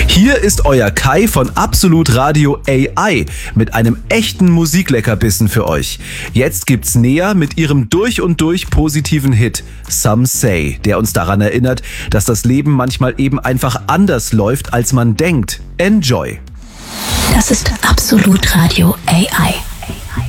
Hier ist euer Kai von Absolut Radio AI mit einem echten Musikleckerbissen für euch. Jetzt gibt's Nea mit ihrem durch und durch positiven Hit Some Say, der uns daran erinnert, dass das Leben manchmal eben einfach anders läuft, als man denkt. Enjoy! Das ist Absolut Radio AI.